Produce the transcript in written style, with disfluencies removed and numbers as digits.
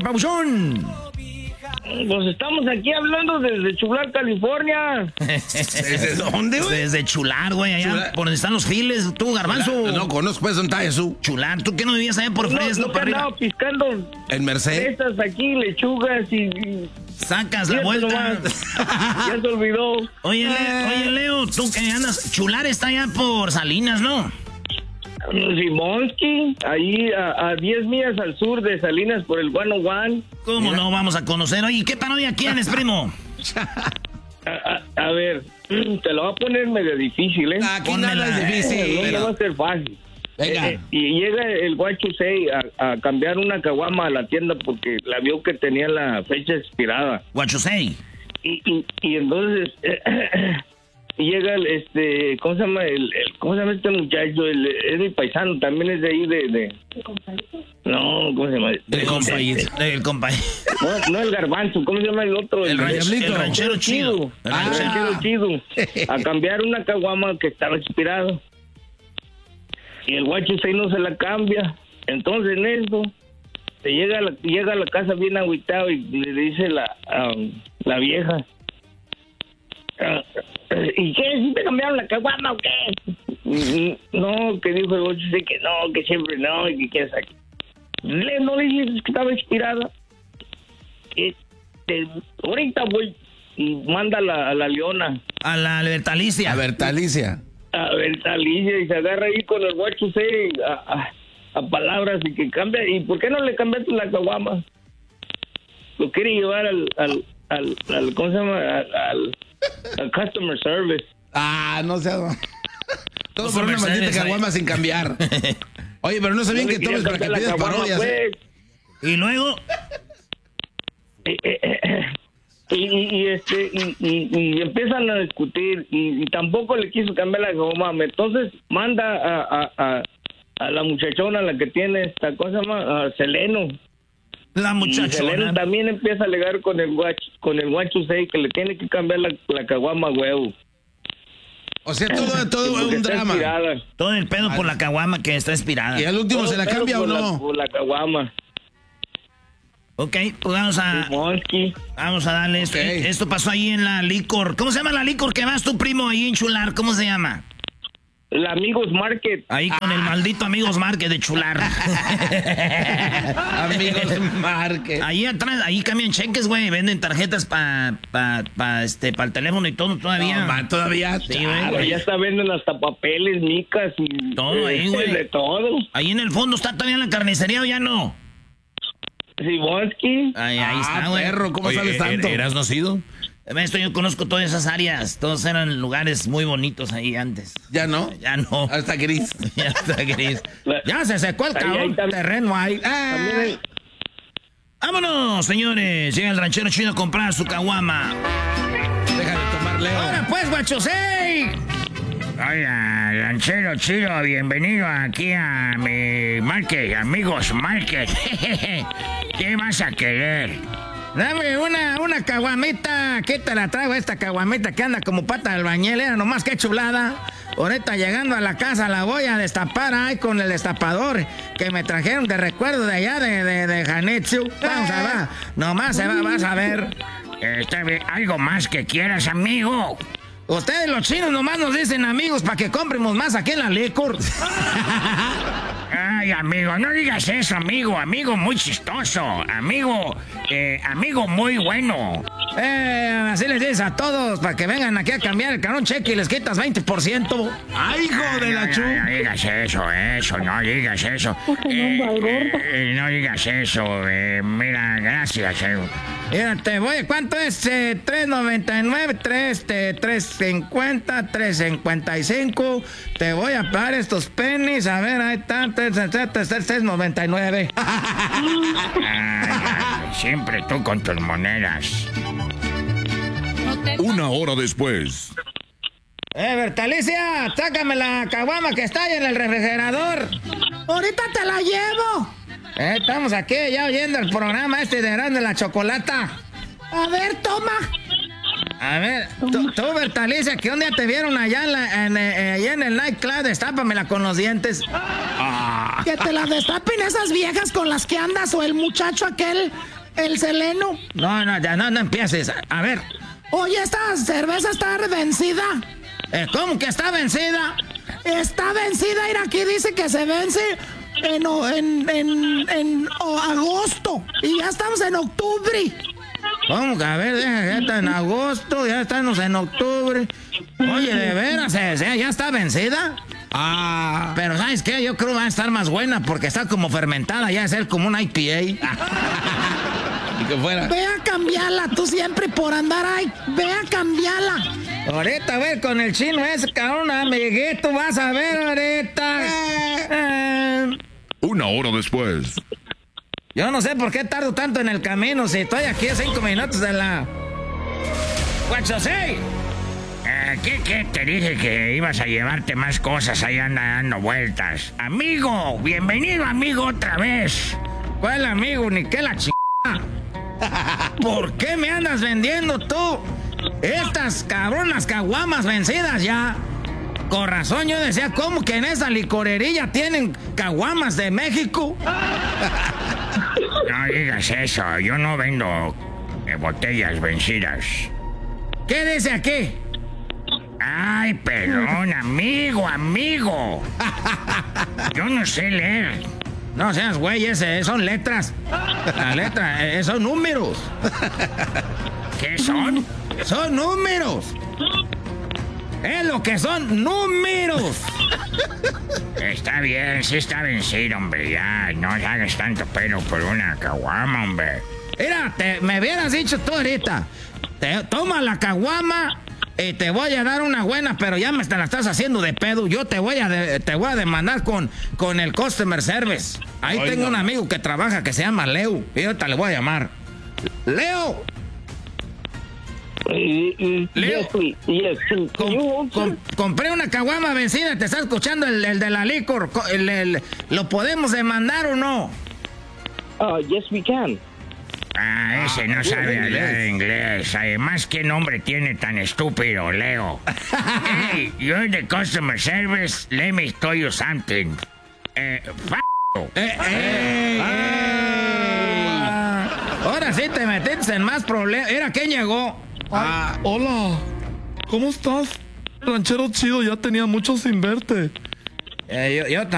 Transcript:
papuchón? Pues estamos aquí hablando desde Chular, California. ¿Desde dónde, güey? Desde Chular, güey, allá Chular. por donde están los files, tú, Garbanzo. No conozco, pues, ¿dónde está eso? Chular, ¿tú qué no vivías allá por Fresno, No para arriba? andaba piscando ¿En Merced? fresas aquí, lechugas y Sacas la fíjate vuelta. nomás. Ya se olvidó. Oye, Leo, tú que andas, Chular está allá por Salinas, ¿no? Simonski, ahí a 10 millas al sur de Salinas por el 101. ¿Cómo no vamos a conocer? Oye, ¿qué parodia quieres, primo? A ver, te lo voy a poner medio difícil, ¿eh? Aquí nada es difícil. No va a ser fácil. Venga. Y llega el Guachusei a cambiar una caguama a la tienda porque la vio que tenía la fecha expirada. Guachusei. Y entonces llega ¿cómo se llama cómo se llama este muchacho? Es mi paisano, también es de ahí de no, ¿cómo se llama? El compañero. No el Garbanzo, ¿cómo se llama el otro? El ranchero chido. El ranchero chido. A cambiar una caguama que estaba expirada. Y el Guachusei no se la cambia. Entonces en eso llega a la casa bien agüitado y le dice la vieja, ¿y qué? ¿Sí te cambiaron la caguama o qué? No, que dijo el Guachusei que no, que siempre no, y que quién sabe. No le dices que estaba expirada. Ahorita voy y manda a la Leona. A la Bertalicia. A Bertalicia. A Bertalicia y se agarra ahí con el Guachusei a palabras y que cambia. ¿Y por qué no le cambiaste la caguama? Lo quiere llevar al ¿cómo se llama? Al customer service. No sé. Todo por una maldita caguama sin cambiar. Oye, pero no sabían que tomes para que pidas parodias. Pues. Y luego... Y empiezan a discutir y tampoco le quiso cambiar la caguama. Entonces manda a la muchachona, la que tiene esta cosa, a Seleno. La muchachona. Y Seleno también empieza a alegar con el Guachusei que le tiene que cambiar la caguama, huevo. O sea, todo es un drama. Inspirada. Todo el pedo por la caguama que está inspirada. ¿Y al último se la cambia o no? Por la caguama. Ok, pues vamos a darle esto. Okay. Esto pasó ahí en la licor. ¿Cómo se llama la licor que vas tu primo ahí en Chular? ¿Cómo se llama? La Amigos Market. Ahí con el maldito Amigos Market de Chular. Amigos Market. Ahí atrás, ahí cambian cheques, güey. Venden tarjetas para el teléfono y todo todavía. No, todavía. Sí, Ya está venden hasta papeles, micas y todo ahí, güey. De todo. Ahí en el fondo está todavía la carnicería o ya no. Simonski. Ahí está, güey. Perro, ¿cómo sabes tanto? ¿Eras nacido? Yo conozco todas esas áreas. Todos eran lugares muy bonitos ahí antes. ¿Ya no? Ya no. Hasta gris. Ya está gris. Ya se secó el cabrón terreno ahí. ¡Vámonos, señores! Llega el ranchero chido a comprar su caguama. Deja de tomar, Leo. ¡Ahora pues, Guachusei! Hola, ranchero chido, bienvenido aquí a mi market, Amigos Market. ¿Qué vas a querer? Dame una caguamita. ¿Qué te la traigo esta caguamita que anda como pata de albañil? Era nomás que chulada. Ahorita llegando a la casa la voy a destapar ahí con el destapador que me trajeron de recuerdo de allá de Janetsu. Vamos a ver. Nomás vas a ver. Está bien. ¿Algo más que quieras, amigo? Ustedes los chinos nomás nos dicen amigos para que compremos más aquí en la licor. Ay, amigo, no digas eso, amigo. Amigo muy chistoso. Amigo muy bueno. Así les dices a todos para que vengan aquí a cambiar el carón cheque y les quitas 20%. ¡Ay, hijo de la chu! No digas eso, no digas eso. No digas eso, mira, gracias. Mira, ¿cuánto es? 3.99, 3.50, 3.55. Te voy a pagar estos pennies. A ver, ahí están, 3.99. Siempre tú con tus monedas. Una hora después. Bertalicia, sácame la caguama que está ahí en el refrigerador. Ahorita te la llevo. Estamos aquí ya oyendo el programa de Grande la Chocolata. A ver, toma. A ver, tú, Bertalicia, que un día te vieron allá en el nightclub, destápamela con los dientes. Que te la destapen esas viejas con las que andas o el muchacho aquel el Seleno. No empieces. A ver. Oye, esta cerveza está vencida. ¿Cómo que está vencida? Está vencida, mira, aquí dice que se vence en agosto. Y ya estamos en octubre. ¿Cómo que? A ver, ya está en agosto, ya estamos en octubre. Oye, ¿de veras? ¿Ya está vencida? Pero ¿sabes qué? Yo creo que va a estar más buena porque está como fermentada, ya es ser como una IPA. Y que fuera. Ve a cambiarla, tú siempre por andar ahí. Ve a cambiarla. Ahorita, a ver, con el chino ese, cabrón, amiguito, vas a ver ahorita. Una hora después. Yo no sé por qué tardo tanto en el camino si estoy aquí a 5 minutos de la... ¡Guacho, sí! ¿Qué te dije que ibas a llevarte más cosas? Ahí anda dando vueltas. Amigo, bienvenido, amigo, otra vez. ¿Cuál amigo? Ni qué la chingada. ¿Por qué me andas vendiendo tú estas cabronas caguamas vencidas ya? Con razón yo decía, ¿cómo que en esa licorería tienen caguamas de México? No digas eso, yo no vendo botellas vencidas. ¿Qué dice aquí? Ay, perdón, amigo. Yo no sé leer. No seas güey, son letras. La letra, son números. ¿Qué son? Son números. Es lo que son números. Está bien, sí está vencido, hombre. Ya, no hagas tanto pelo por una caguama, hombre. Mira, me hubieras dicho tú ahorita. Toma la caguama y te voy a dar una buena, pero ya te la estás haciendo de pedo. Yo te voy a demandar con el customer service. Ahí tengo un amigo que trabaja que se llama Leo. Y ahorita le voy a llamar. ¡Leo! Leo, compré una caguama vencida, te está escuchando el de la licor. ¿Lo podemos demandar o no? Yes, we can. Ese no sabe hablar inglés. Además, ¿qué nombre tiene tan estúpido, Leo? Hey, you're the customer service. Let me tell you something. Ahora sí te metiste en más problemas. Mira, ¿quién llegó? Hola, ¿cómo estás? Ranchero chido, ya tenía mucho sin verte. Yo